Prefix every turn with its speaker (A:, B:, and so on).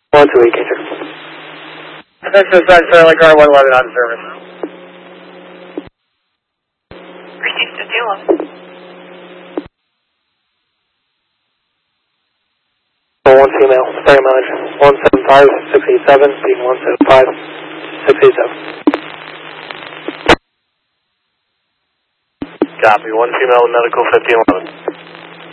A: 128, K-Check.
B: Attention, Sergeant Fairley, car 111 out of service.
C: Received to Zero.
A: 1 female, starting mileage 175-687, being 175-687.
D: Copy, 1 female, medical 1511.